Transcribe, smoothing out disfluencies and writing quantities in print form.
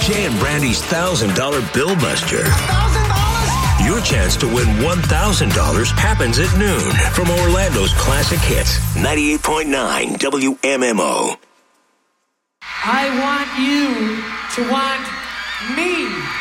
Jay and Brandy's $1,000 Bill Buster. Your chance to win $1,000 happens at noon from Orlando's Classic Hits, 98.9 WMMO. I want you to want me.